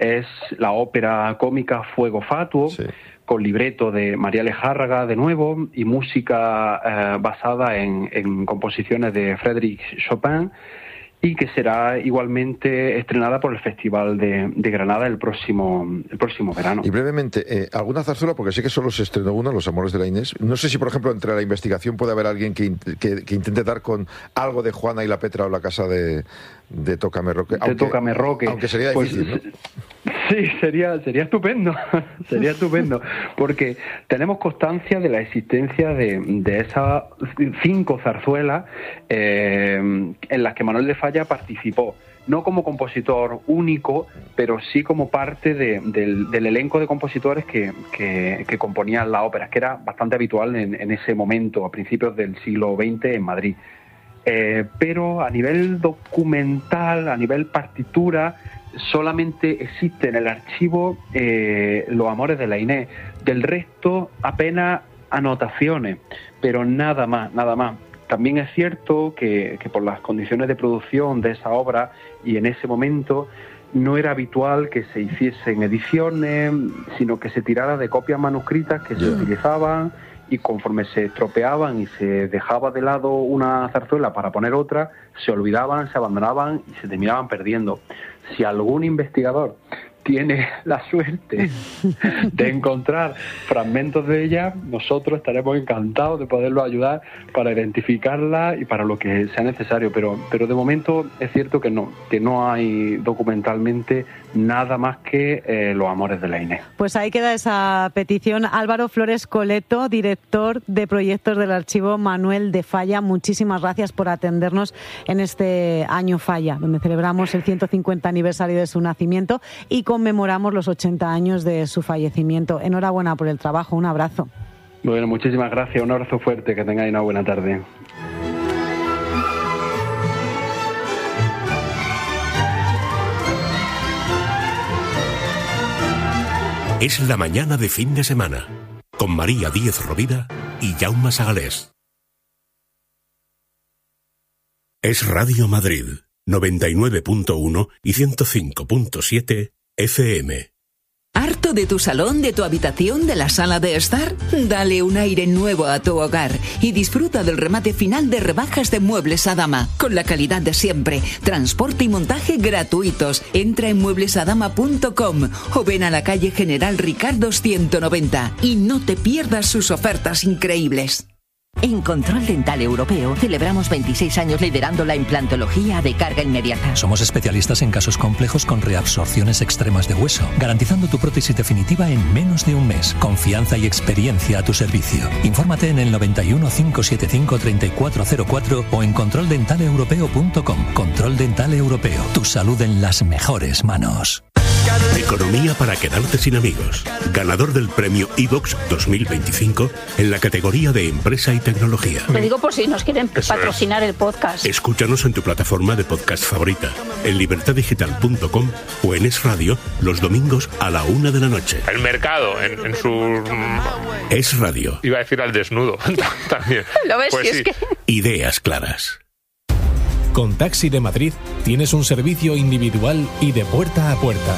es la ópera cómica Fuego Fatuo, sí, con libreto de María Lejárraga de nuevo y música basada en composiciones de Frédéric Chopin, y que será igualmente estrenada por el Festival de Granada el próximo verano. Y brevemente, ¿alguna zarzuela? Porque sé que solo se estrenó una, Los Amores de la Inés. No sé si, por ejemplo, entre la investigación puede haber alguien que intente dar con algo de Juana y la Petra o la casa de Tócame Roque. Aunque sería difícil, pues, ¿no? Sí, sería estupendo, sería estupendo, porque tenemos constancia de la existencia de esas 5 zarzuelas en las que Manuel de Falla participó, no como compositor único, pero sí como parte del elenco de compositores que componían la ópera, que era bastante habitual en ese momento, a principios del siglo XX en Madrid. Pero a nivel documental, a nivel partitura, solamente existe en el archivo Los Amores de la Inés. Del resto, apenas anotaciones, pero nada más. También es cierto que por las condiciones de producción de esa obra y en ese momento no era habitual que se hiciesen ediciones, sino que se tirara de copias manuscritas que se utilizaban, y conforme se estropeaban y se dejaba de lado una zarzuela para poner otra, se olvidaban, se abandonaban y se terminaban perdiendo. Si algún investigador tiene la suerte de encontrar fragmentos de ella, nosotros estaremos encantados de poderlo ayudar para identificarla y para lo que sea necesario, pero de momento es cierto que no hay documentalmente nada más que Los Amores de la Inés. Pues ahí queda esa petición. Álvaro Flores Coleto, director de proyectos del Archivo Manuel de Falla, muchísimas gracias por atendernos en este año Falla, donde celebramos el 150 aniversario de su nacimiento y conmemoramos los 80 años de su fallecimiento. Enhorabuena por el trabajo, un abrazo. Bueno, muchísimas gracias, un abrazo fuerte, que tengáis una buena tarde. Es la mañana de fin de semana, con María Díez Rovira y Jaume Sagalés. Es Radio Madrid, 99.1 y 105.7 FM. ¿Harto de tu salón, de tu habitación, de la sala de estar? Dale un aire nuevo a tu hogar y disfruta del remate final de rebajas de Muebles Adama, con la calidad de siempre, transporte y montaje gratuitos. Entra en mueblesadama.com o ven a la calle General Ricardo 190 y no te pierdas sus ofertas increíbles. En Control Dental Europeo celebramos 26 años liderando la implantología de carga inmediata. Somos especialistas en casos complejos con reabsorciones extremas de hueso, garantizando tu prótesis definitiva en menos de un mes. Confianza y experiencia a tu servicio. Infórmate en el 91 575 3404 o en controldentaleeuropeo.com. Control Dental Europeo. Tu salud en las mejores manos. Economía para quedarte sin amigos. Ganador del premio iVox 2025 en la categoría de Empresa y Tecnología. Te digo por si nos quieren patrocinar el podcast. Escúchanos en tu plataforma de podcast favorita, en libertadigital.com o en Es Radio los domingos a la 1 de la noche. El mercado en su... Es Radio. Iba a decir al desnudo también. ¿Lo ves? Pues sí. Es que... Ideas claras. Con Taxi de Madrid tienes un servicio individual y de puerta a puerta.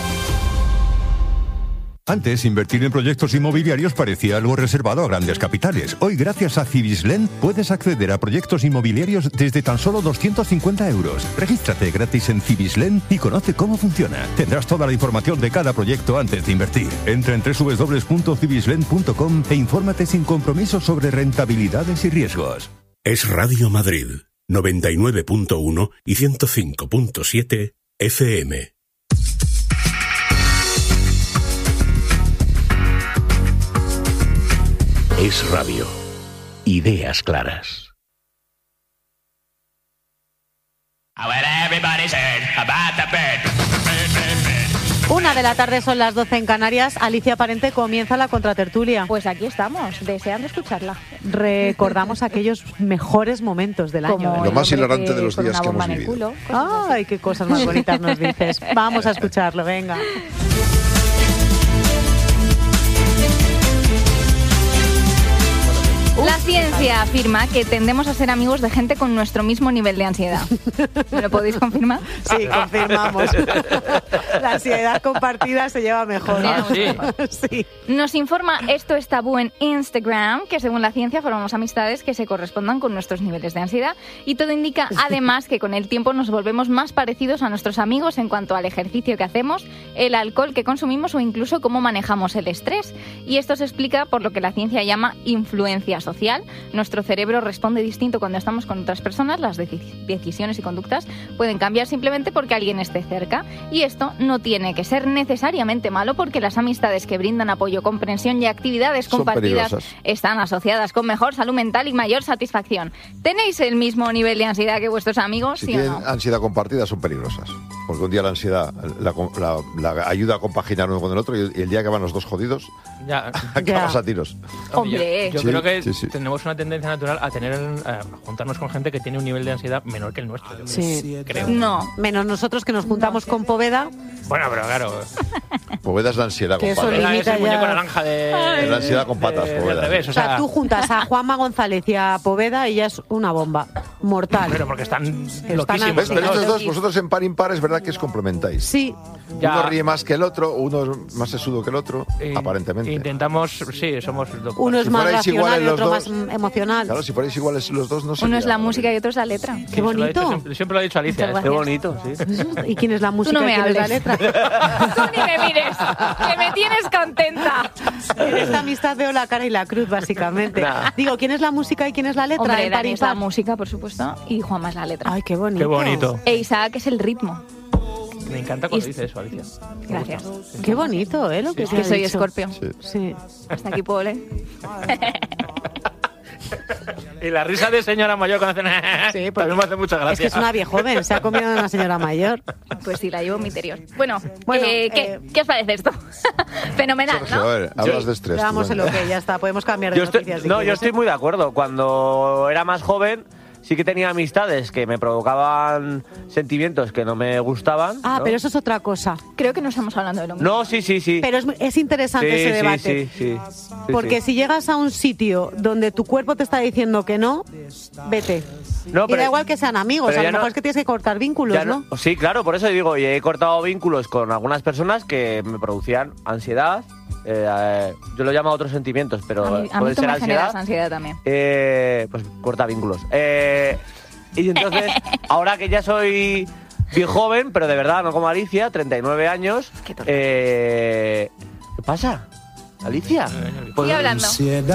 Antes, invertir en proyectos inmobiliarios parecía algo reservado a grandes capitales. Hoy, gracias a Cibislen, puedes acceder a proyectos inmobiliarios desde tan solo 250 euros. Regístrate gratis en Cibislen y conoce cómo funciona. Tendrás toda la información de cada proyecto antes de invertir. Entra en www.cibislen.com e infórmate sin compromiso sobre rentabilidades y riesgos. Es Radio Madrid, 99.1 y 105.7 FM. Es Radio. Ideas claras. 1 de la tarde, son las 12 en Canarias. Alicia Parente comienza la contratertulia. Pues aquí estamos, deseando escucharla. Recordamos aquellos mejores momentos del año. Lo más hilarante de los días que hemos vivido. Ay, qué cosas más bonitas nos dices. Vamos a escucharlo, venga. La ciencia afirma que tendemos a ser amigos de gente con nuestro mismo nivel de ansiedad. ¿Me lo podéis confirmar? Sí, confirmamos. La ansiedad compartida se lleva mejor. Sí. Nos informa Esto es Tabú en Instagram que según la ciencia formamos amistades que se correspondan con nuestros niveles de ansiedad y todo indica además que con el tiempo nos volvemos más parecidos a nuestros amigos en cuanto al ejercicio que hacemos, el alcohol que consumimos o incluso cómo manejamos el estrés. Y esto se explica por lo que la ciencia llama influencia social. Nuestro cerebro responde distinto cuando estamos con otras personas, las decisiones y conductas pueden cambiar simplemente porque alguien esté cerca. Y esto no tiene que ser necesariamente malo porque las amistades que brindan apoyo, comprensión y actividades compartidas están asociadas con mejor salud mental y mayor satisfacción. ¿Tenéis el mismo nivel de ansiedad que vuestros amigos? Si ¿sí tienen o no? ansiedad compartida son peligrosas. Porque un día la ansiedad la ayuda a compaginar uno con el otro y el día que van los dos jodidos, acabas a tiros. Hombre. Yo creo que tenemos una tendencia natural a juntarnos con gente que tiene un nivel de ansiedad menor que el nuestro. Creo. No, menos nosotros que nos juntamos con Poveda. Bueno, pero claro. Poveda es la ansiedad con patas. Poveda es el muñeco naranja Es la ansiedad con patas, Poveda. Revés, o sea, tú juntas a Juanma González y a Poveda y ya es una bomba mortal. Pero porque están loquísimos. ¿Ves? Pero estos dos, vosotros en par impar es verdad que os complementáis. Sí. Uno ríe más que el otro, uno es más sesudo que el otro, aparentemente. Intentamos, sí, somos dos. Uno es más racional y otro más emocional. Claro, si fuerais iguales los dos, no sé. Uno es la música y otro es la letra. Qué bonito. Siempre lo ha dicho Alicia. Qué bonito, sí. ¿Y quién es la música y quién es la letra? Tú ni me mires, que me tienes contenta. En esta amistad veo la cara y la cruz, básicamente. Digo, ¿quién es la música y quién es la letra? Hombre, Dani es la música, por supuesto, y Juanma es la letra. Ay, qué bonito. Qué bonito. E Isaac es el ritmo. Me encanta cuando dice eso, Alicia. Gracias. Qué bonito, lo que es que soy dicho. Escorpio. Sí. Hasta aquí puedo leer. Y la risa de señora mayor cuando hacen también me hace mucha gracia. Es que es una vieja joven, se ha comido a una señora mayor. Pues sí, la llevo en mi interior. Bueno, ¿qué os parece esto? Fenomenal, Sergio, ¿no? a ver, hablas de estrés. Vamos en lo que ya está, podemos cambiar de noticias. Yo estoy muy de acuerdo. Cuando era más joven sí que tenía amistades que me provocaban sentimientos que no me gustaban. Ah, ¿no? pero eso es otra cosa. Creo que no estamos hablando de lo mismo. No, sí. Pero es interesante ese debate. Sí. Porque si llegas a un sitio donde tu cuerpo te está diciendo que no, vete. No, y da igual que sean amigos, a lo mejor es que tienes que cortar vínculos, ¿no? Sí, claro, por eso digo, y he cortado vínculos con algunas personas que me producían ansiedad. Yo lo llamo otros sentimientos, pero a mí puede tú ser me generas ansiedad también. Pues corta vínculos. Y entonces, ahora que ya soy bien joven, pero de verdad, no como Alicia, 39 años. ¿Qué pasa? Alicia. Pues, hablando.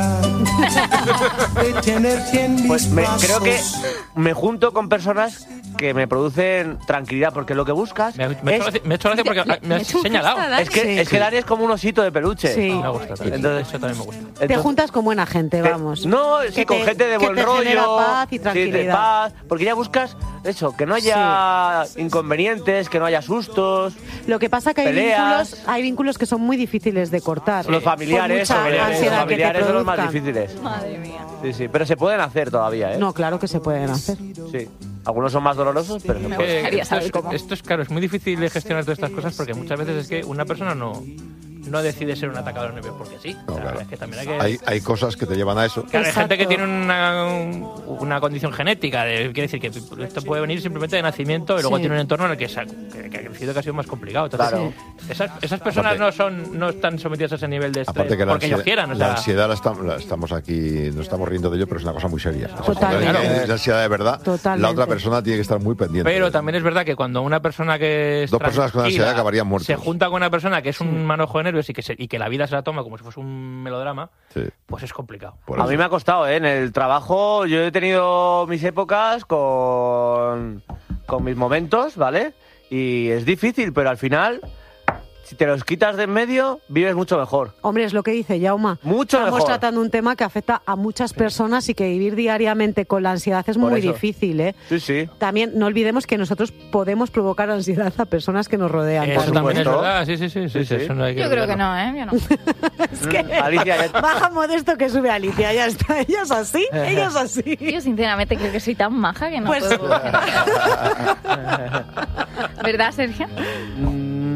Pues creo que me junto con personas que me producen tranquilidad, porque lo que buscas me ha hecho gracia porque me has señalado. Es que Dani es como un osito de peluche. Sí. Me gusta también. Entonces, eso también me gusta. Te juntas con buena gente, vamos. No, sí, con gente de buen rollo. Genera paz y tranquilidad. Sí, de paz, porque ya buscas eso, que no haya inconvenientes, que no haya sustos. Lo que pasa que hay vínculos que son muy difíciles de cortar. Los familiares, Por mucha ansiedad los familiares que te son los más produzcan. difíciles. Madre mía. Sí, pero se pueden hacer todavía, ¿eh? No, claro que se pueden hacer. Sí. Algunos son más dolorosos, pero se pueden. Esto es claro, es muy difícil de gestionar todas estas cosas porque muchas veces es que una persona no decide ser un atacador nervioso porque sí. No, claro. Es que también hay cosas que te llevan a eso. Claro, hay gente que tiene una condición genética, quiere decir que esto puede venir simplemente de nacimiento y luego tiene un entorno en el que ha crecido que ha sido más complicado. Entonces, claro. Esas personas no están sometidas a ese nivel de estrés Aparte que porque ellos quieran. La ansiedad la estamos aquí, nos estamos riendo de ello, pero es una cosa muy seria. Totalmente. La ansiedad de verdad, Totalmente. la otra persona tiene que estar muy pendiente. Pero también es verdad que cuando una persona que es dos personas con ansiedad acabarían muertos. se junta con una persona que es un manojo de nervios y que la vida se la toma como si fuese un melodrama, pues es complicado. A mí me ha costado, ¿eh? En el trabajo yo he tenido mis épocas con mis momentos, ¿vale? Y es difícil, pero al final, si te los quitas de en medio, vives mucho mejor. Hombre, es lo que dice Jaume. Mucho Estamos mejor. tratando un tema que afecta a muchas personas y que vivir diariamente con la ansiedad es muy difícil, ¿eh? Sí. También no olvidemos que nosotros podemos provocar ansiedad a personas que nos rodean. Eso también es verdad, sí. Eso no hay que Yo creo olvidarlo. que no, ¿eh? Yo no. Es que Alicia, baja Modesto que sube Alicia, ya está. Ella es así, ella es así. Yo sinceramente creo que soy tan maja que no Pues- puedo. ¿Verdad, Sergio?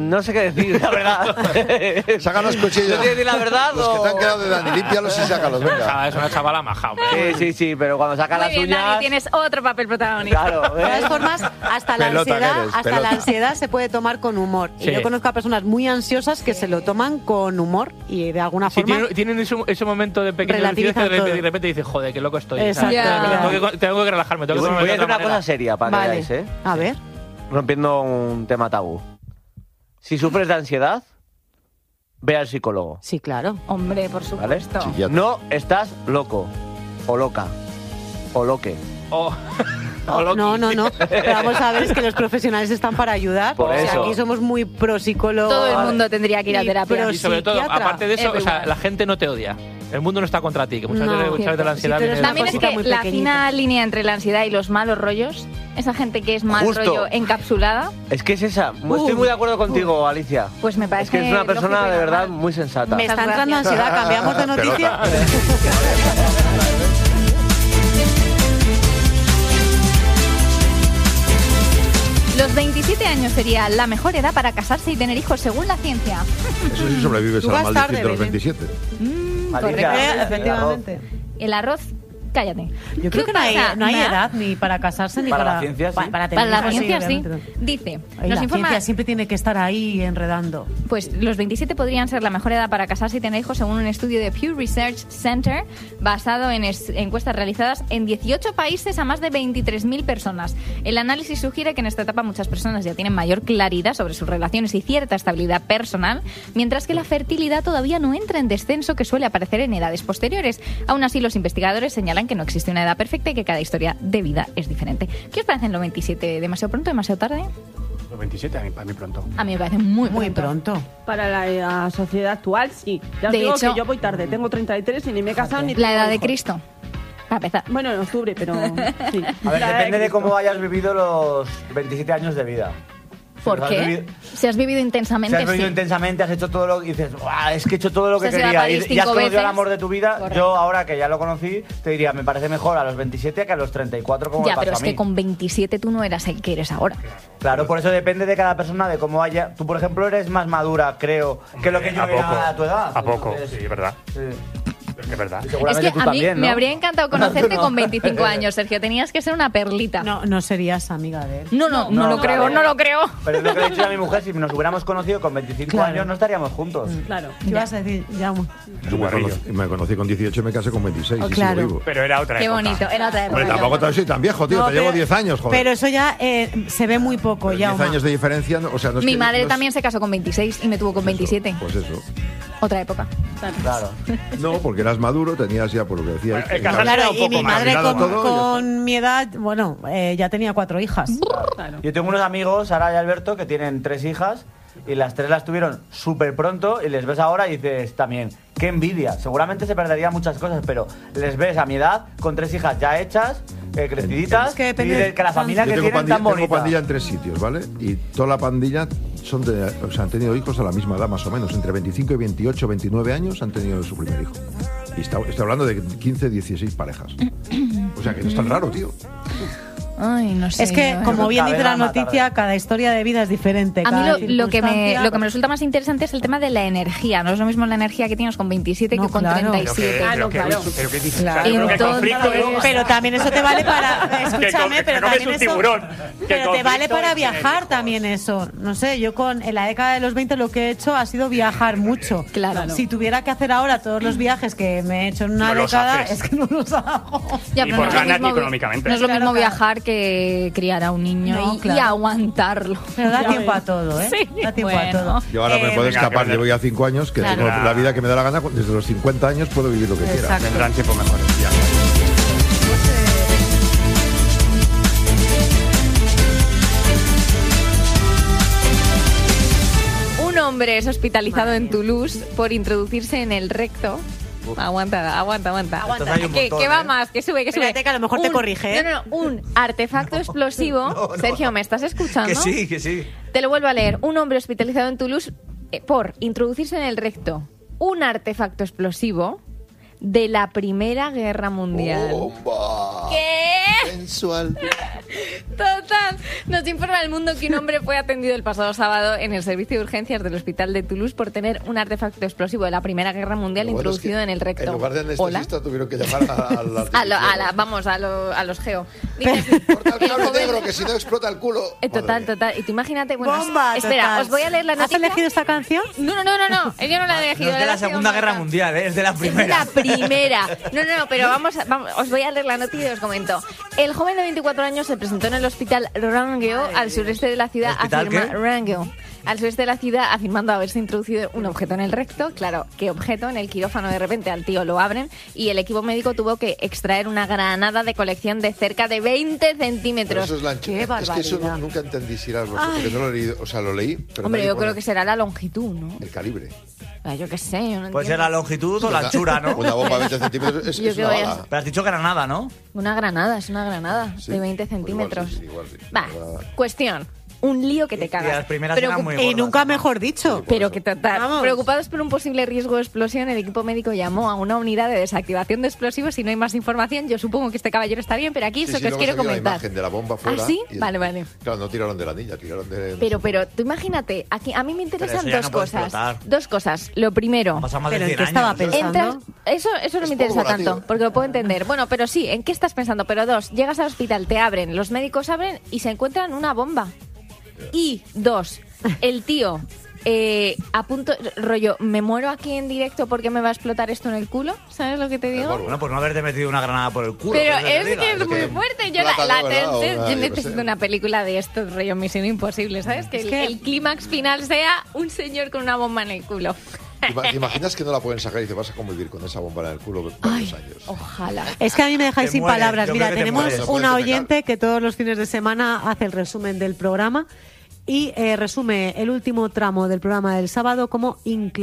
No sé qué decir, la verdad. Sacan los cuchillos. ¿No tienes la verdad? Los que te han quedado de Dani, límpialos y sácalos, venga. Es una chavala maja, hombre. Sí, pero cuando saca Muy las bien, uñas... Dani, tienes otro papel protagonista. Claro, De todas formas, hasta la Pelota ansiedad, que eres, hasta pelota. la ansiedad se puede tomar con humor. Sí. Y yo conozco a personas muy ansiosas que se lo toman con humor y de alguna Sí, forma tienen ese momento de pequeño relativizan lucidez que todo. de repente dices, joder, qué loco estoy. Exacto. O sea, Ya. tengo que relajarme. Tengo que Voy a tomarme de hacer otra una cosa manera. seria para que Vale. veáis, ¿eh? A ver. Rompiendo un tema tabú. Si sufres de ansiedad, ve al psicólogo. Sí, claro. Hombre, por ¿Vale? supuesto. No estás loco. O loca. O loque. No. Pero vamos a ver, es que los profesionales están para ayudar. Por O sea, eso. aquí somos muy pro psicólogos. Todo el mundo tendría que ir a y terapia. pro Y sobre todo, psiquiatra. aparte de eso, o sea, Everyone. la gente no te odia. El mundo no está contra ti, que muchas No, veces de la ansiedad si tú eres viene- También es cosita que muy la pequeñita. fina línea entre la ansiedad y los malos rollos, esa gente que es mal Justo. rollo encapsulada, Es que es esa. Estoy muy de acuerdo contigo, Alicia. pues me parece Es que es una persona lógico y de verdad normal. muy sensata. Me está entrando ansiedad, cambiamos de noticia. Los 27 años sería la mejor edad para casarse y tener hijos según la ciencia. Eso sí sobrevives Tú a la vas maldición tarde, de los Belén. 27. Correcto. Efectivamente. El arroz, cállate. Yo creo ¿Qué que no hay, pasa, no hay Mar? edad ni para casarse ni Para para la ciencia, sí. para tener Para la hijos, ciencia sí. obviamente. Dice, Ay, nos la informa, ciencia siempre tiene que estar ahí enredando. pues los 27 podrían ser la mejor edad para casarse y tener hijos según un estudio de Pew Research Center basado en encuestas realizadas en 18 países a más de 23.000 personas. El análisis sugiere que en esta etapa muchas personas ya tienen mayor claridad sobre sus relaciones y cierta estabilidad personal, mientras que la fertilidad todavía no entra en descenso que suele aparecer en edades posteriores. Aún así, los investigadores señalan que no existe una edad perfecta y que cada historia de vida es diferente. ¿Qué os parece en los 27? ¿Demasiado pronto, demasiado tarde? Los 27 para mí pronto. A mí me parece muy pronto. Para la sociedad actual, sí. Ya os De digo hecho- que yo voy tarde. Tengo 33 y ni me he casado ni La tengo edad de hijos. Cristo. Para empezar. Bueno, en octubre, pero sí. A ver, La edad depende de Cristo. cómo hayas vivido los 27 años de vida. ¿Por Has qué? vivido- Si has vivido intensamente, Si has vivido sí. intensamente, has hecho todo lo que dices, "Buah, es que he hecho todo lo que O sea, se va a quería París y has 5 conocido veces. el amor de tu vida. Correcto. Yo ahora que ya lo conocí, te diría, me parece mejor a los 27 que a los 34 como Ya, me pasó pero es a mí. que con 27 tú no eras el que eres ahora. Claro, por eso depende de cada persona, de cómo haya... Tú, por ejemplo, eres más madura, creo, que lo que yo a era poco. a tu edad. A poco, Entonces, sí, es verdad. sí. Es verdad. Es Seguramente que tú a mí también, ¿no? me habría encantado conocerte Tú no. con 25 años, Sergio. Tenías que ser una perlita. No serías amiga de él. No lo creo, vale. no lo creo. Pero es lo que le he dicho a mi mujer, si nos hubiéramos conocido con 25 Claro. años no estaríamos juntos. Claro. ¿Qué ibas a decir, Jaume? Yo me conocí con 18 y me casé con 26 Oh, y claro. sigo vivo. Pero era otra Qué época. bonito, era otra época. Hombre, tampoco soy tan viejo, tío, No, te llevo pero- 10 años, joder. Pero eso ya se ve muy poco, 10 Jaume. años de diferencia, o sea, no es Mi que- madre no es- también se casó con 26 y me tuvo con 27. Pues eso. Otra época. Claro. No, porque eras maduro, tenías ya, por lo que decía. Bueno, el casarse era Claro, un y poco mi más. madre Mirado con, todo, ya con mi edad, bueno, ya tenía 4 hijas. Claro. Yo tengo unos amigos, Sara y Alberto, que tienen 3 hijas y las 3 las tuvieron súper pronto y les ves ahora y dices también, qué envidia. Seguramente se perderían muchas cosas, pero les ves a mi edad con 3 hijas ya hechas, creciditas, Es que y depende- dices que la familia Yo que tengo tienen pandilla, tan tengo bonita. pandilla en 3 sitios, ¿vale? Y toda la pandilla han tenido hijos a la misma edad, más o menos. Entre 25 y 28, 29 años han tenido su primer hijo. Y estoy hablando de 15, 16 parejas. O sea, que no es tan raro, tío. Ay, no sé. Es que, como bien dice la Cada vez más noticia, cada historia de vida es diferente. A mí cada lo que me circunstancia, resulta más interesante es el tema de la energía. No es lo mismo la energía que tienes con 27 No, que con claro. 37. Claro, claro. Pero qué dices. Claro. Pero qué Entonces- conflicto es. Pero también eso te vale para... Escúchame, pero que no ves también un eso... tiburón. Que Pero te vale conflicto para es tener viajar hijos. también eso. No sé, yo en la década de los 20 lo que he hecho ha sido viajar mucho. Claro. Si tuviera que hacer ahora todos los viajes que me he hecho en una No los década, haces. es que no los hago. Ya, Ni pero por no es lo ganas ni mismo económicamente. No es lo Claro, mismo claro. viajar que criar a un niño No, y claro. aguantarlo. Pero da Ya tiempo ves. a todo, ¿eh? Sí, Da tiempo bueno. a todo. Yo ahora me puedo venga, escapar, que llevo ya 5 años, que Claro. tengo la vida que me da la gana. Desde los 50 años puedo vivir lo que quiera. Exacto. Vendrán tiempos mejores. Ya. Un hombre es hospitalizado en Toulouse por introducirse en el recto. Aguanta. Entonces hay un Que montón, va ¿eh? más, que sube. Espérate, que a lo mejor te corrige, ¿eh? No, un artefacto explosivo. Sergio, ¿me estás escuchando? que sí. Te lo vuelvo a leer. Un hombre hospitalizado en Toulouse por introducirse en el recto un artefacto explosivo de la Primera Guerra Mundial. ¡Bomba! ¿Qué? Sensual. Total. Nos informa El Mundo que un hombre fue atendido el pasado sábado en el servicio de urgencias del hospital de Toulouse por tener un artefacto explosivo de la Primera Guerra Mundial introducido en el recto. En lugar de anestesista tuvieron que llamar a los geo. Corta el cable negro, que si no explota el culo. Total. Y tú imagínate, bueno, Bomba, espera, total. os voy a leer la noticia. ¿Has elegido esta canción? No. Yo no la he elegido. No es de la Segunda Guerra Mundial, es de la Primera. Es de la Primera. No, pero vamos, os voy a leer la noticia y os comento. El joven de 24 años se presentó en el hospital Rangueau, al sureste de la ciudad, afirmando haberse introducido un objeto en el recto. Claro, ¿qué objeto? En el quirófano de repente al tío lo abren y el equipo médico tuvo que extraer una granada de colección de cerca de 20 centímetros. Pero eso es ¡Qué barbaridad! Es que eso nunca entendí si era porque no lo he leído. O sea, lo leí, pero hombre, yo creo que será la longitud, ¿no? El calibre. Yo qué sé, yo no Puede ser la longitud o la anchura, ¿no? Una bomba de 20 centímetros es una bala. Pero has dicho granada, ¿no? Una granada de 20 centímetros. Va, cuestión. Un lío que te cagas. Y las primeras eran muy gordas. Y nunca mejor dicho. Pero que total. Preocupados por un posible riesgo de explosión, el equipo médico llamó a una unidad de desactivación de explosivos. Si no hay más información, yo supongo que este caballero está bien, pero aquí eso que os quiero comentar. La imagen de la bomba fuera. ¿Ah, sí? Vale. Claro, no tiraron de la niña, tiraron de... Pero tú imagínate, aquí a mí me interesan dos cosas. Dos cosas. Lo primero... ¿Pero en qué estaba pensando? Eso no me interesa tanto, porque lo puedo entender. Bueno, pero sí, ¿en qué estás pensando? Pero dos, llegas al hospital, te abren, los médicos abren y se encuentran una bomba. Y dos, el tío a punto, rollo, me muero aquí en directo porque me va a explotar esto en el culo, ¿sabes lo que te digo? Bueno, pues no haberte metido una granada por el culo. Pero es que es muy fuerte. Yo yo necesito una película de esto, rollo Misión Imposible, ¿sabes? Que el clímax final sea un señor con una bomba en el culo. ¿Te imaginas que no la pueden sacar y te vas a convivir con esa bomba en el culo varios años? Ojalá. Es que a mí me dejáis sin palabras. Mira, tenemos una mueres. oyente que todos los fines de semana hace el resumen del programa y resume el último tramo del programa del sábado como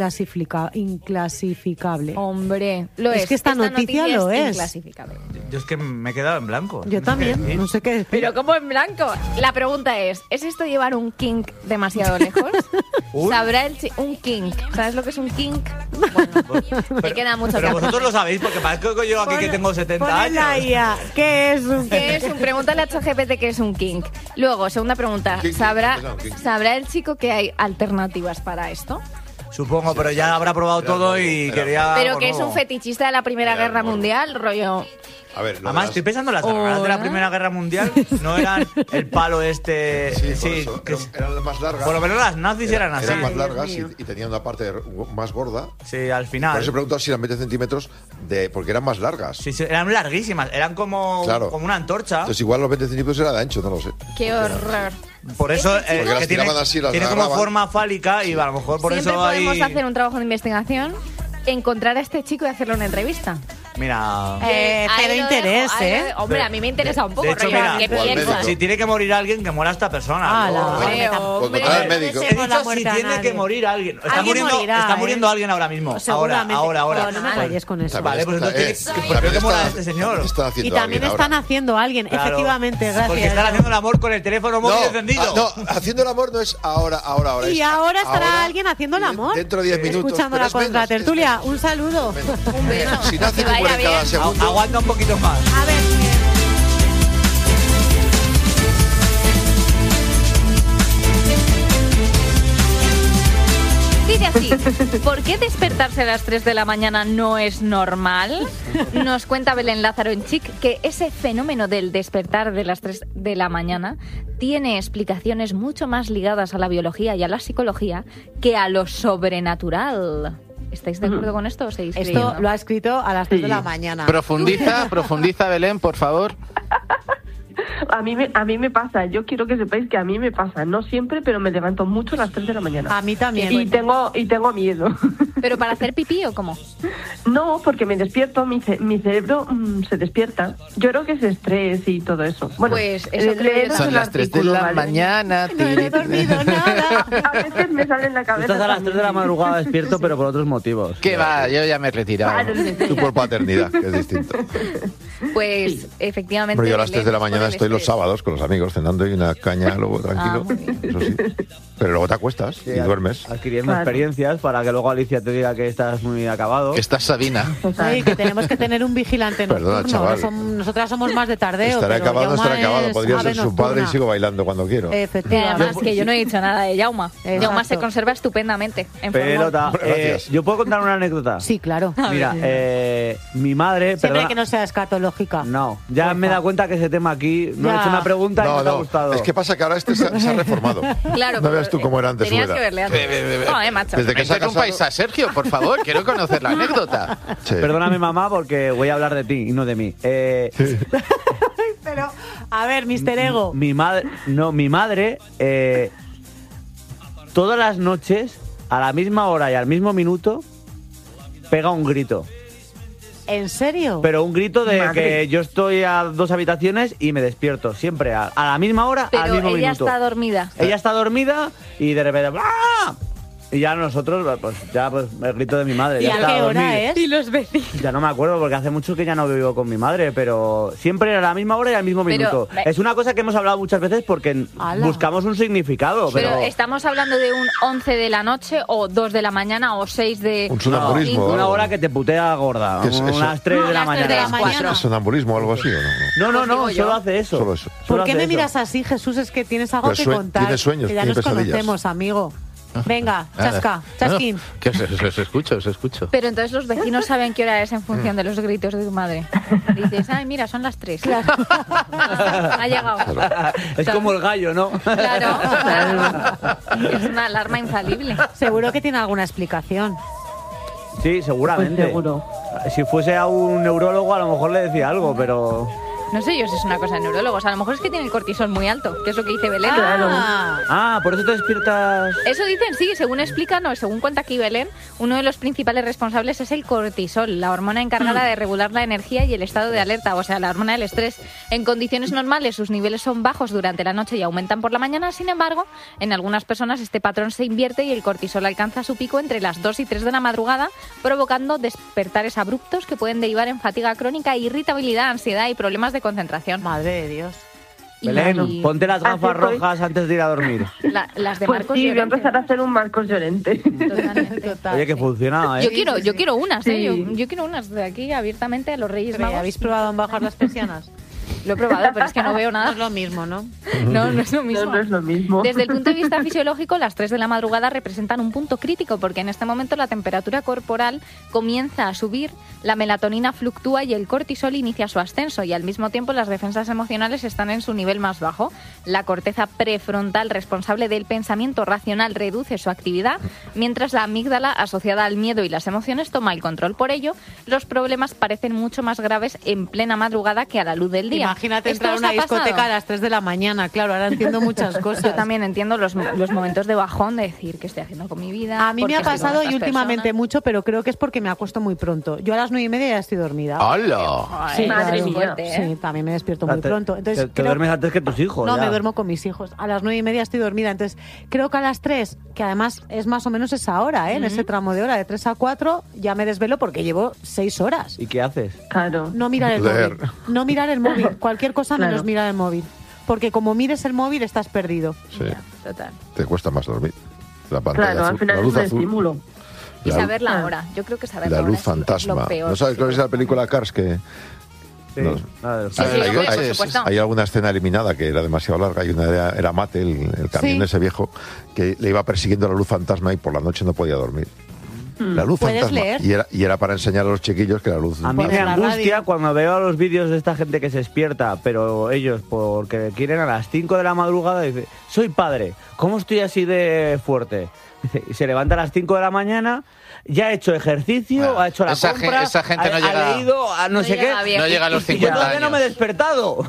inclasificable. Hombre, lo es. Es que esta noticia lo es. Inclasificable. Yo es que me he quedado en blanco. Yo también, no sé qué decir. Pero ¿cómo en blanco? La pregunta ¿es esto llevar un kink demasiado lejos? ¿Sabrá un kink? ¿Sabes lo que es un kink? Bueno, me queda mucho Pero que vosotros lo sabéis, porque parezco que yo aquí que tengo 70 años. ¿Qué es un kink? Pregúntale a ChatGPT qué es un kink. Luego, segunda pregunta, ¿sabrá el chico que hay alternativas para esto? Supongo, pero ya habrá probado todo y quería... Pero que es un fetichista de la Primera Guerra Mundial, rollo... A ver, además, estoy pensando en las granadas de la Primera Guerra Mundial, no eran el palo este... Sí, eran más largas. Por lo menos las nazis eran así. Eran más largas y tenían una parte más gorda. Sí, al final. Por eso he preguntado si eran 20 centímetros, porque eran más largas. Sí, eran larguísimas, eran como una antorcha. Entonces igual los 20 centímetros era de ancho, no lo sé. ¡Qué horror! Por eso que tiene como forma fálica y a lo mejor por siempre eso podemos hacer un trabajo de investigación, encontrar a este chico y hacerle una entrevista. Mira... pero interés, Hombre, a mí me interesa un poco. De hecho, rollo, mira, ¿qué piensas? si tiene que morir alguien, que muera esta persona. Al médico. He dicho si tiene que morir alguien. Está muriendo alguien ahora mismo. Ahora. No me rayes con eso. Vale, pues entonces, ¿por qué mola este señor? Y también están haciendo a alguien, efectivamente, gracias. Porque están haciendo el amor con el teléfono móvil encendido. No, haciendo el amor no es ahora. Y ahora estará alguien haciendo el amor. Dentro de 10 minutos. Escuchando la contratertulia. Un saludo. Un beso. Si no hace que muere cada segundo. Aguanta un poquito más. A ver. Dice así, ¿por qué despertarse a las 3 de la mañana no es normal? Nos cuenta Belén Lázaro en Chic que ese fenómeno del despertar de las 3 de la mañana tiene explicaciones mucho más ligadas a la biología y a la psicología que a lo sobrenatural. ¿Estáis de acuerdo con esto o seguís creyendo? Esto lo ha escrito a las 3 de la mañana. Profundiza, Belén, por favor. A mí me pasa, yo quiero que sepáis que a mí me pasa, no siempre, pero me levanto mucho a las 3 de la mañana. A mí también. Y tengo miedo. ¿Pero para hacer pipí o cómo? No, porque me despierto, mi cerebro se despierta. Yo creo que es estrés y todo eso. Bueno, pues eso creo que son las 3 de la mañana. No he dormido nada. A veces me sale en la cabeza. Estás a las 3 de la madrugada despierto, pero por otros motivos. ¿Qué va? Yo ya me he retirado. Tú por paternidad, que es distinto. Pues efectivamente. Pero yo a las 3 de la mañana estoy los sábados con los amigos cenando y una caña, luego tranquilo. Eso sí. Pero luego te acuestas y duermes. Adquiriendo experiencias para que luego Alicia que te diga que estás muy acabado. Que estás Sabina. Sí, que tenemos que tener un vigilante nocturno. Perdona, chaval. Nosotras somos más de tardeo. Estaré pero acabado, no Yauma estaré acabado. es Podría ser ave su nocturna. padre y sigo bailando cuando quiero. Y Efectivamente. además que yo no he dicho nada de Yauma. Exacto. Yauma se conserva estupendamente. En Pelota. Gracias. ¿Yo puedo contar una anécdota? Sí, claro. Mira, mi madre... Siempre perdona, que no sea escatológica. No, ya me he dado cuenta que ese tema aquí no he Ya. hecho una pregunta y no te ha No, gustado. es que pasa que ahora se ha reformado. Claro, No veas tú cómo era antes su tenías edad. que verle antes. Joder, macho. Desde que Me se ha interrumpáis casado... a Sergio, por favor, quiero conocer la anécdota. Sí. Perdóname, mamá, porque voy a hablar de ti y no de mí. Pero, a ver, Mr. Ego. Mi madre, todas las noches, a la misma hora y al mismo minuto, pega un grito. ¿En serio? Pero un grito de Madre. que yo estoy a 2 habitaciones y me despierto. Siempre a la misma hora, al Pero mismo ella minuto. está dormida. Ella está dormida y de repente... ¡ah! Y ya nosotros, pues el grito de mi madre. ¿Y ya a está qué a hora dormir. es? Y los vecinos. Ya no me acuerdo porque hace mucho que ya no vivo con mi madre, pero siempre a la misma hora y al mismo Pero, minuto. Es una cosa que hemos hablado muchas veces porque Ala. buscamos un significado, Pero pero... estamos hablando de un 11 de la noche o 2 de la mañana o 6 de... Un sonambulismo. cinco. o Una algo. hora que te putea gorda, ¿Qué es eso? unas 3 de la unas 3 de la mañana. mañana. ¿Sonambulismo o algo así o no? No, Pues digo solo yo. hace eso. Solo eso. Solo ¿Por qué hace me eso. miras así, Jesús? Es que tienes algo Pues que contar. tiene sueños, que ya tiene nos pesadillas. conocemos, amigo. Venga, Nada. chasca, chasquín. No, que os escucho, os escucho. Pero entonces los vecinos saben qué hora es en función de los gritos de tu madre. Dices, ay, mira, son las 3. Claro. Ha llegado. Es como el gallo, ¿no? Claro. Es una alarma infalible. Seguro que tiene alguna explicación. Sí, seguramente. Pues seguro. Si fuese a un neurólogo a lo mejor le decía algo, pero... No sé yo si es una cosa de neurólogos. A lo mejor es que tiene el cortisol muy alto, que es lo que dice Belén. Ah, por eso te despiertas... Eso dicen, sí, según explican o según cuenta aquí Belén, uno de los principales responsables es el cortisol, la hormona encargada de regular la energía y el estado de alerta, o sea, la hormona del estrés. En condiciones normales sus niveles son bajos durante la noche y aumentan por la mañana, sin embargo, en algunas personas este patrón se invierte y el cortisol alcanza su pico entre las 2 y 3 de la madrugada, provocando despertares abruptos que pueden derivar en fatiga crónica, irritabilidad, ansiedad y problemas de concentración. Madre de Dios. Belén, ponte las gafas Así estoy. rojas antes de ir a dormir. Las de Pues Marcos sí, voy a Llorente. empezar a hacer un Marcos Llorente. Totalmente. Oye, que funciona, ¿eh? Yo quiero unas, Sí. Yo quiero unas de aquí abiertamente a los Reyes Pero, Magos. ¿habéis probado en bajar las persianas? Lo he probado, pero es que no veo No nada. es lo mismo, ¿no? No, no es lo mismo. No es lo mismo. Desde el punto de vista fisiológico, las 3 de la madrugada representan un punto crítico porque en este momento la temperatura corporal comienza a subir, la melatonina fluctúa y el cortisol inicia su ascenso y al mismo tiempo las defensas emocionales están en su nivel más bajo. La corteza prefrontal responsable del pensamiento racional reduce su actividad, mientras la amígdala asociada al miedo y las emociones toma el control. Por ello, los problemas parecen mucho más graves en plena madrugada que a la luz del día. Imagínate ¿Esto entrar a os una ha pasado? discoteca a las 3 de la mañana. Claro, ahora entiendo muchas cosas. Yo también entiendo los momentos de bajón de decir qué estoy haciendo con mi vida. A mí por me qué ha estoy con pasado y estas últimamente personas. mucho, pero creo que es porque me acuesto muy pronto. Yo a las 9:30 ya estoy dormida. ¡Hala! Ay, Madre es mía. fuerte, ¿eh? Sí, también me despierto muy Te- pronto. Entonces, te creo- duermes antes que tus hijos. No, ya. me duermo con mis hijos. A las 9:30 estoy dormida. Entonces, creo que a las 3, que además es más o menos esa hora, ¿eh? En ese tramo de hora, de 3 a 4, ya me desvelo porque llevo 6 horas. ¿Y qué haces? Claro. No mirar el Leer. móvil. No mirar el móvil. Cualquier cosa Claro. menos mirar el móvil. Porque como mires el móvil, estás perdido. Sí, Total. te cuesta más dormir. La pantalla Claro, azul, al final la es luz un azul, estímulo. Y La- saber la hora. Yo creo que saber la la hora luz es lo fantasma. peor. ¿No sabes cuál es la película Cars que Sí, No. nada de los Sí, sí, hay, hombre, por hay- supuesto. hay alguna escena eliminada que era demasiado larga y una era Mate, el camión Sí. ese viejo, que le iba persiguiendo la luz fantasma y por la noche no podía dormir. La luz ¿Puedes fantasma. leer? Y era para enseñar a los chiquillos que la luz... A mí Por me la angustia radio. cuando veo a los vídeos de esta gente que se despierta, pero ellos, porque quieren a las 5 de la madrugada, dice, soy padre, ¿cómo estoy así de fuerte? Dice, y se levanta a las 5 de la mañana, ya ha hecho ejercicio, Bueno, ha hecho la esa compra, esa gente no ha llega- leído, a no sé qué. llega bien. No llega a los Y yo 50 todavía no me he años. despertado.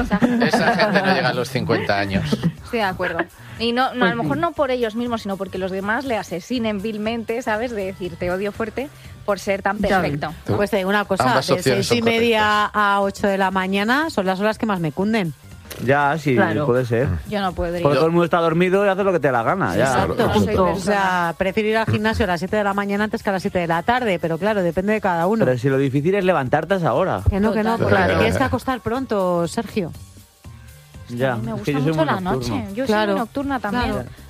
Esa gente no llega a los 50 años. Estoy de acuerdo. Y no, a lo mejor no por ellos mismos, sino porque los demás le asesinen vilmente, ¿sabes? De decir, te odio fuerte por ser tan Ya perfecto. Pues te digo una cosa, Ambas de opciones 6:30 a 8 de la mañana son las horas que más me cunden. Ya, sí, Claro. puede ser. Yo no podría. Porque todo el mundo está dormido y hace lo que te la gana. Ya. Exacto. no soy O persona. sea, prefiero ir al gimnasio a las 7 de la mañana antes que a las 7 de la tarde, pero claro, depende de cada uno. Pero si lo difícil es levantarte a esa hora. Que no, Total. porque Claro. te tienes que acostar pronto, Sergio. Ya, A mí me es gusta que yo soy mucho muy la nocturno. noche. Yo Claro. soy muy nocturna también. Claro.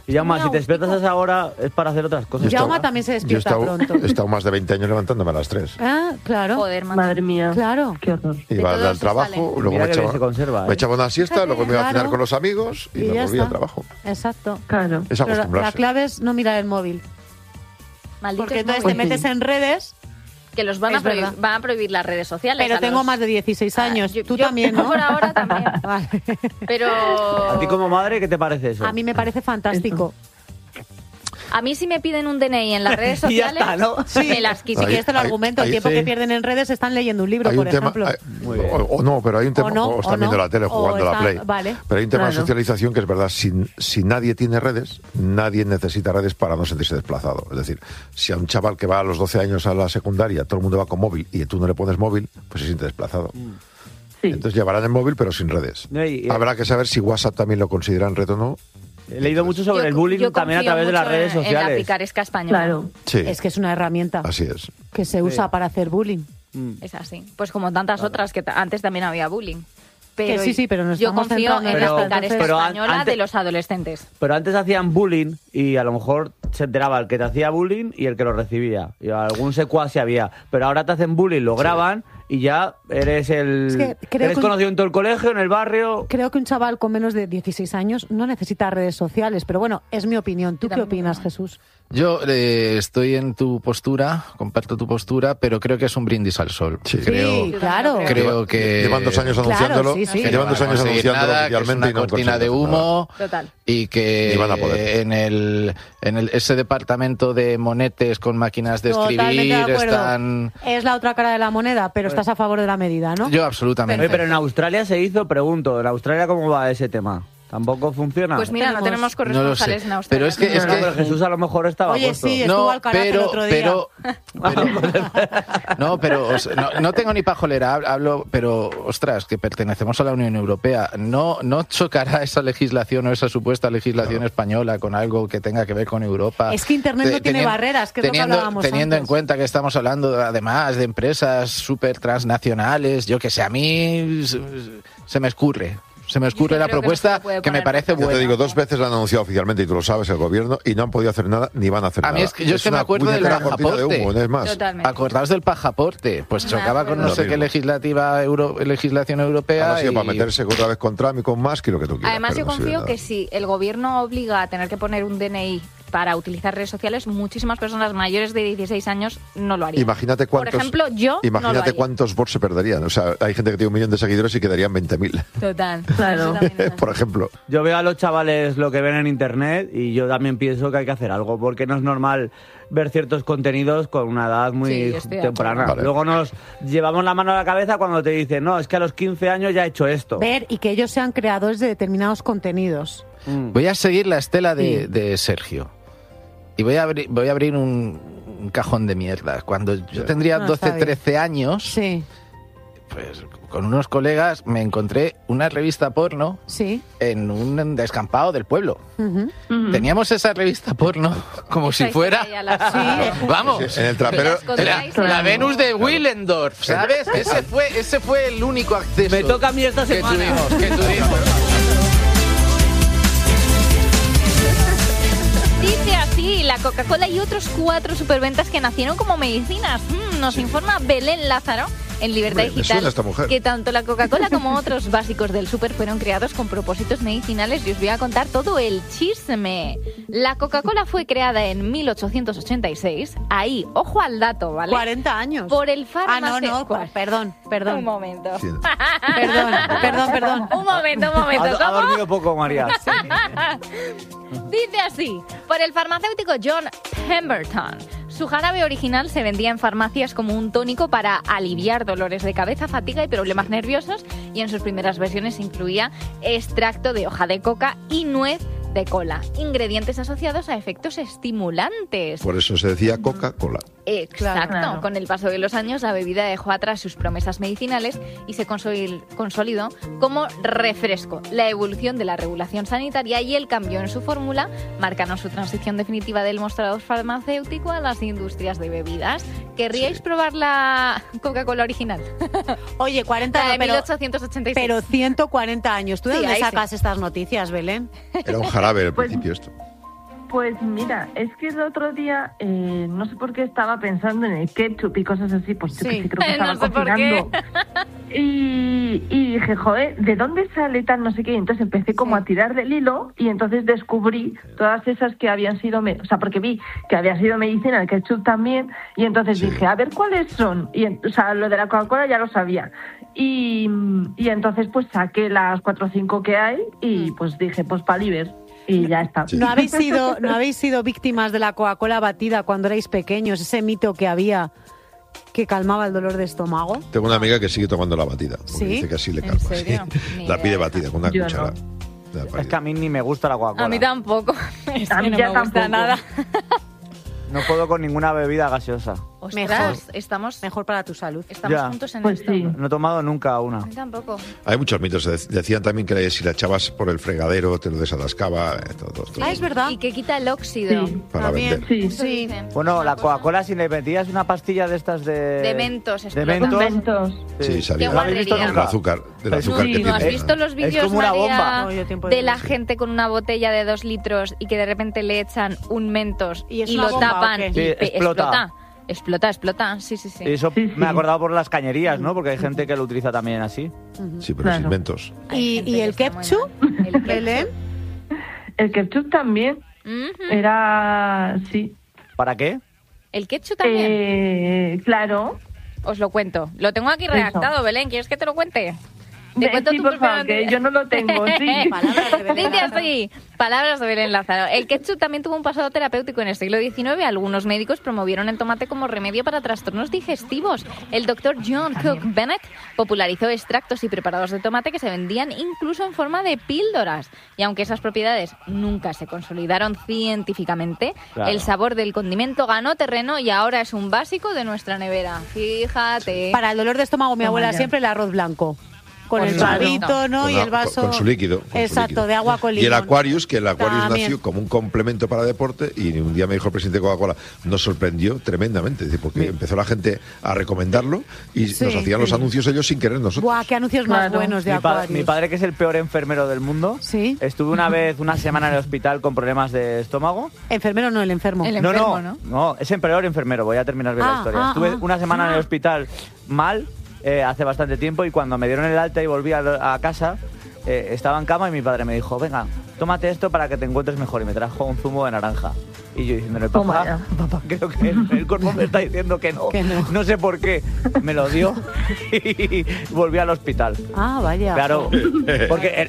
Y Jaume, si te despiertas a esa hora es para hacer otras cosas. Jaume también se despierta pronto. He estado más de 20 años levantándome a las 3. Ah, claro. Joder, madre mía. Claro. Qué horror. Iba al trabajo, luego me echaba una siesta, luego me iba a cenar con los amigos y me volvía al trabajo. Exacto. Claro. Es acostumbrarse. La clave es no mirar el móvil. Malditos porque entonces móviles. te metes en redes. Que los van a prohibir las redes sociales. Pero tengo más de 16 años. Tú también, ¿no? Por ahora también. Vale. Pero... ¿A ti como madre qué te parece eso? A mí me parece fantástico. A mí si me piden un DNI en las redes sociales, ya está, ¿no? me las quito. Si quieres te lo argumento, el tiempo que pierden en redes están leyendo un libro, por ejemplo. O no, pero hay un tema, o están viendo la tele, jugando a la Play. Vale. Pero hay un tema de socialización que es verdad, si nadie tiene redes, nadie necesita redes para no sentirse desplazado. Es decir, si a un chaval que va a los 12 años a la secundaria, todo el mundo va con móvil y tú no le pones móvil, pues se siente desplazado. Sí. Entonces llevarán el móvil pero sin redes. Habrá que saber si WhatsApp también lo consideran red o no. He leído mucho sobre el bullying también a través de las redes sociales. En la picaresca española. Claro. Sí. Es que es una herramienta. Así es. Que se usa para hacer bullying. Es así. Pues como tantas otras que antes también había bullying. Pero sí, pero nos yo estamos confío en centrando la en picaresca española de los adolescentes. Pero antes hacían bullying y a lo mejor se enteraba el que te hacía bullying y el que lo recibía. Y algún secuaz había. Pero ahora te hacen bullying, lo graban y ya eres eres conocido en todo el colegio, en el barrio. Creo que un chaval con menos de 16 años no necesita redes sociales, pero bueno, es mi opinión. ¿Tú qué opinas, Jesús? Yo estoy en tu postura, comparto tu postura, pero creo que es un brindis al sol. Sí, claro. Creo que llevan 2 años anunciándolo, llevan 2 años anunciándolo oficialmente y no cortina de humo. Total. Y que en ese departamento de monetes con máquinas de escribir están... Es la otra cara de la moneda, pero estás a favor de la medida, ¿no? Yo absolutamente. Pero en Australia se hizo, pregunto, ¿en Australia cómo va ese tema? ¿Tampoco funciona? Pues mira, no tenemos corresponsales en Australia. Pero es que Jesús a lo mejor estaba puesto. Sí, estuvo al Alcaraz el otro día. No tengo ni pajolera, hablo, pero ostras, que pertenecemos a la Unión Europea. No chocará esa legislación o esa supuesta legislación española con algo que tenga que ver con Europa. Es que Internet no tiene barreras, que es lo que hablábamos teniendo antes. en cuenta que estamos hablando además de empresas súper transnacionales, yo que sé, a mí se me escurre. Se me escurre la propuesta que me parece buena. Yo te digo, 2 veces la han anunciado oficialmente y tú lo sabes, el gobierno, y no han podido hacer nada ni van a hacer nada. A mí es que yo me acuerdo del pajaporte. Es más. Totalmente. Acordaos del pajaporte. Pues chocaba con no sé qué legislación europea. Ha sido para meterse otra vez con Trump y con Musk y lo que tú quieras. Además, yo confío que si el gobierno obliga a tener que poner un DNI para utilizar redes sociales, muchísimas personas mayores de 16 años no lo harían. Imagínate cuántos, por ejemplo, yo no lo haría. Cuántos bots se perderían. O sea, hay gente que tiene 1 millón de seguidores y quedarían 20.000. Total. Claro. Por ejemplo. Yo veo a los chavales lo que ven en internet y yo también pienso que hay que hacer algo, porque no es normal ver ciertos contenidos con una edad muy temprana. Vale. Luego nos llevamos la mano a la cabeza cuando te dicen, no, es que a los 15 años ya he hecho esto. Ver y que ellos sean creadores de determinados contenidos. Voy a seguir la estela de Sergio. Y voy a abrir un cajón de mierda. Cuando yo tendría 12, 13 años, pues con unos colegas me encontré una revista porno en un descampado del pueblo. Teníamos esa revista porno como si fuera... Vamos, en el trapero... La Venus de Willendorf, ¿sabes? Ese fue el único acceso me toca a mí esta semana. que tuvimos. Dice así, la Coca-Cola y otros 4 superventas que nacieron como medicinas. Nos informa Belén Lázaro en Libertad Digital que tanto la Coca-Cola como otros básicos del súper fueron creados con propósitos medicinales y os voy a contar todo el chisme. La Coca-Cola fue creada en 1886. Ahí, ojo al dato, ¿vale? 40 años. Por el farmacéutico. Perdón. Un momento. Perdón. Un momento. Ha dormido poco, María. Dice así, por el farmacéutico John Pemberton. Su jarabe original se vendía en farmacias como un tónico para aliviar dolores de cabeza, fatiga y problemas nerviosos, y en sus primeras versiones incluía extracto de hoja de coca y nuez de cola, ingredientes asociados a efectos estimulantes. Por eso se decía Coca-Cola. Exacto. Claro. Con el paso de los años, la bebida dejó atrás sus promesas medicinales y se consolidó como refresco. La evolución de la regulación sanitaria y el cambio en su fórmula marcaron su transición definitiva del mostrador farmacéutico a las industrias de bebidas. ¿Querríais probar la Coca-Cola original? Oye, 40 años, pero 1886. Pero 140 años. ¿Tú de dónde sacas estas noticias, Belén? Era un jarabe al principio esto. Pues mira, es que el otro día, no sé por qué estaba pensando en el ketchup y cosas así, pues yo que sí, creo que estaba no sé cocinando. Y dije, joder, ¿de dónde sale tal no sé qué? Y entonces empecé como a tirar del hilo y entonces descubrí todas esas que habían sido, o sea, porque vi que había sido medicina, el ketchup también, y entonces dije, a ver cuáles son. Y, o sea, lo de la Coca-Cola ya lo sabía. Y entonces pues saqué las 4 o 5 que hay y pues dije, pues paliver. Y ya está. ¿No habéis sido víctimas de la Coca-Cola batida cuando erais pequeños? Ese mito que había que calmaba el dolor de estómago. Tengo una amiga que sigue tomando la batida. Porque ¿Sí? dice que así le ¿En calma. serio? Sí. La pide batida con una cuchara. Es que a mí ni me gusta la Coca-Cola. A mí tampoco. Es A que mí no ya me gusta tampoco. nada. No puedo con ninguna bebida gaseosa. Ostras, estamos mejor para tu salud. Estamos Ya. juntos en Pues esto. sí. No he tomado nunca una. A mí tampoco. Hay muchos mitos. Decían también que si la echabas por el fregadero te lo desatascaba. Todo. Ah, es verdad. Y que quita el óxido. Sí. Para vender. Sí. Eso dicen. Bueno, la Coca-Cola, si le metías una pastilla de estas de... De Mentos, De explota. Mentos. Sí, salía. Qué guarrería. Del azúcar, del azúcar que ¿No has tiene. visto los Es vídeos, como una María, bomba. No, yo tiempo de de la ver, gente con una botella de 2 litros y que de repente le echan un Mentos ¿Y es y una lo bomba tapan o qué? y Sí, explota. Explota. Sí. Y eso me acordaba por las cañerías, ¿no? Porque hay gente que lo utiliza también así. Sí, pero Claro. sin mentos. ¿Y el ketchup? Belén. El ketchup también era, sí. ¿Para qué? El ketchup también. Claro. Os lo cuento. Lo tengo aquí redactado, Belén. ¿Quieres que te lo cuente? Te cuento Sí, tu por favor, propia- que yo no lo tengo, sí. Palabras de Belén Dice Lázaro. así, palabras de Belén Lázaro. El ketchup también tuvo un pasado terapéutico en el siglo XIX. Algunos médicos promovieron el tomate como remedio para trastornos digestivos. El doctor John Cook Bennett popularizó extractos y preparados de tomate que se vendían incluso en forma de píldoras. Y aunque esas propiedades nunca se consolidaron científicamente, Claro. el sabor del condimento ganó terreno y ahora es un básico de nuestra nevera. Fíjate. Para el dolor de estómago, mi Toma abuela ya. siempre el arroz blanco. Con el Claro. chorrito, ¿no? Con Y la- el vaso. con su líquido. con su Exacto, líquido. de agua con Y el limón. Aquarius, que el Aquarius También. nació como un complemento para deporte y un día me dijo el presidente de Coca-Cola, nos sorprendió tremendamente, dice, porque empezó la gente a recomendarlo y Sí, nos hacían los sí. anuncios ellos sin querer nosotros. Buah, qué anuncios más Claro. buenos de Mi Aquarius. padre, que es el peor enfermero del mundo, Sí. estuve una vez, una semana en el hospital con problemas de estómago. Enfermero no, el enfermo. El enfermo, No, es el peor enfermero, voy a terminar bien la historia. Estuve una semana en el hospital mal, hace bastante tiempo, y cuando me dieron el alta y volví a casa, estaba en cama y mi padre me dijo, venga, tómate esto para que te encuentres mejor, y me trajo un zumo de naranja. Y yo diciéndole, Toma papá, creo que el cuerpo me está diciendo que no. Que no. No sé por qué. Me lo dio y volví al hospital. Ah, vaya. Claro, porque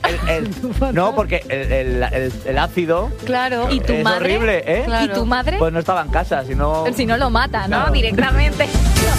el ácido Claro. ¿Y tu es madre? horrible, ¿eh? ¿Y tu madre? Pues no estaba en casa, sino... Si no lo mata, ¿no? Claro. Directamente.